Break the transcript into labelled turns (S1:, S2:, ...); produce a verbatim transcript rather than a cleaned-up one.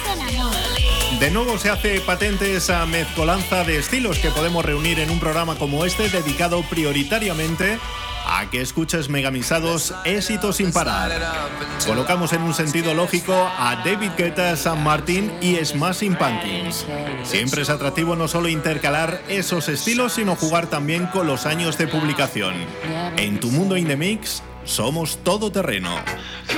S1: De nuevo se hace patente esa mezcolanza de estilos que podemos reunir en un programa como este, dedicado prioritariamente a que escuches megamisados éxitos sin parar. Colocamos en un sentido lógico a David Guetta, Sam Martin y Smashing Pumpkins. Siempre es atractivo no solo intercalar esos estilos, sino jugar también con los años de publicación. En Tu Mundo in the Mix somos todoterreno.